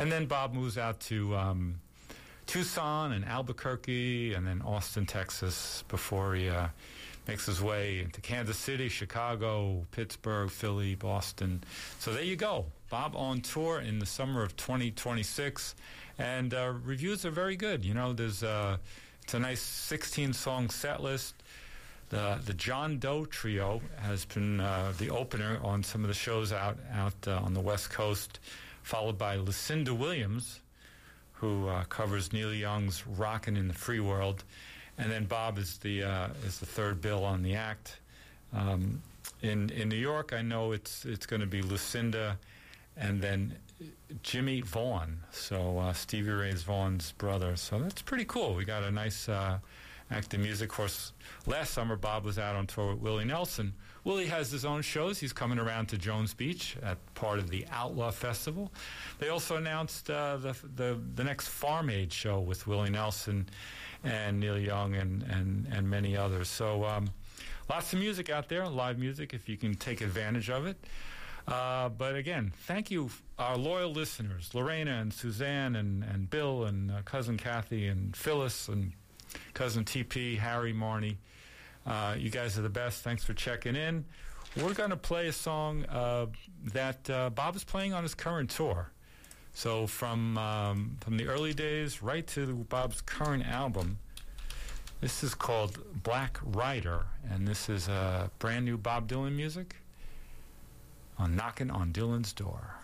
And then Bob moves out to Tucson and Albuquerque and then Austin, Texas before he makes his way into Kansas City, Chicago, Pittsburgh, Philly, Boston. So there you go. Bob on tour in the summer of 2026. And reviews are very good. You know, there's it's a nice 16-song set list. The John Doe Trio has been the opener on some of the shows out on the West Coast, followed by Lucinda Williams, who covers Neil Young's "Rockin' in the Free World," and then Bob is the third bill on the act. In New York, I know it's going to be Lucinda, and then Jimmy Vaughan, so Stevie Ray Vaughan's brother. So that's pretty cool. We got a nice act of music. Of course, last summer Bob was out on tour with Willie Nelson. Willie has his own shows. He's coming around to Jones Beach at part of the Outlaw Festival. They also announced the next Farm Aid show with Willie Nelson and Neil Young and many others. So lots of music out there, live music, if you can take advantage of it. But again, thank you, our loyal listeners, Lorena and Suzanne and Bill and Cousin Kathy and Phyllis and Cousin TP, Harry, Marnie. You guys are the best. Thanks for checking in. We're going to play a song that Bob is playing on his current tour. So from the early days right to Bob's current album, this is called Black Rider, and this is brand new Bob Dylan music on Knocking on Dylan's Door.